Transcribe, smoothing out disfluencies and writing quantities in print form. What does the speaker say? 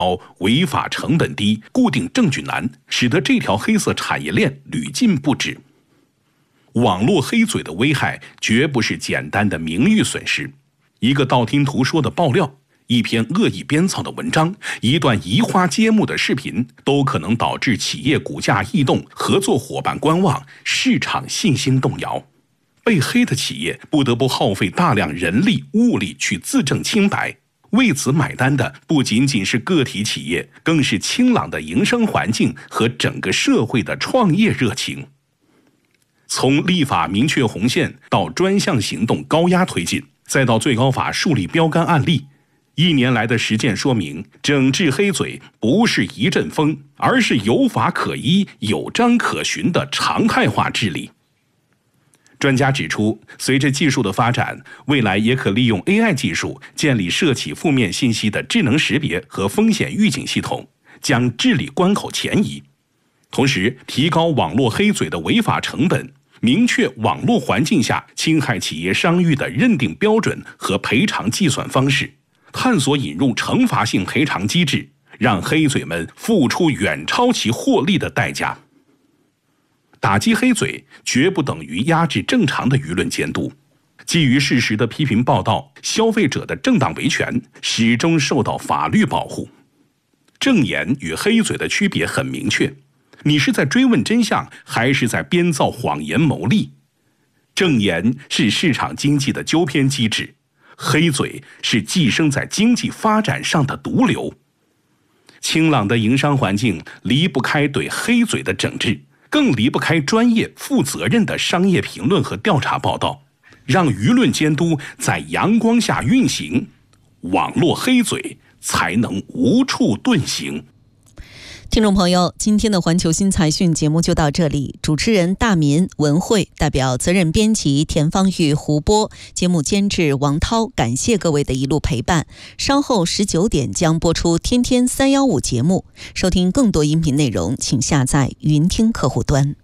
违法成本低、固定证据难，使得这条黑色产业链屡禁不止。网络黑嘴的危害绝不是简单的名誉损失，一个道听途说的爆料，一篇恶意编造的文章，一段移花接木的视频，都可能导致企业股价异动、合作伙伴观望、市场信心动摇。被黑的企业不得不耗费大量人力物力去自证清白，为此买单的不仅仅是个体企业，更是清朗的营商环境和整个社会的创业热情。从立法明确红线到专项行动高压推进，再到最高法树立标杆案例，1年来的实践说明，整治黑嘴不是一阵风，而是有法可依、有章可循的常态化治理。专家指出，随着技术的发展，未来也可利用 AI 技术建立涉企负面信息的智能识别和风险预警系统，将治理关口前移。同时，提高网络黑嘴的违法成本，明确网络环境下侵害企业商誉的认定标准和赔偿计算方式，探索引入惩罚性赔偿机制，让黑嘴们付出远超其获利的代价。打击黑嘴绝不等于压制正常的舆论监督，基于事实的批评报道，消费者的正当维权始终受到法律保护。正言与黑嘴的区别很明确，你是在追问真相，还是在编造谎言牟利？正言是市场经济的纠偏机制，黑嘴是寄生在经济发展上的毒瘤。清朗的营商环境离不开对黑嘴的整治，更离不开专业负责任的商业评论和调查报道，让舆论监督在阳光下运行，网络黑嘴才能无处遁形。 听众朋友，今天的环球新财讯节目就到这里，主持人大民、文慧，代表责任编辑田芳玉、胡波，节目监制王涛，感谢各位的一路陪伴。稍后19点将播出天天315节目，收听更多音频内容请下载云听客户端。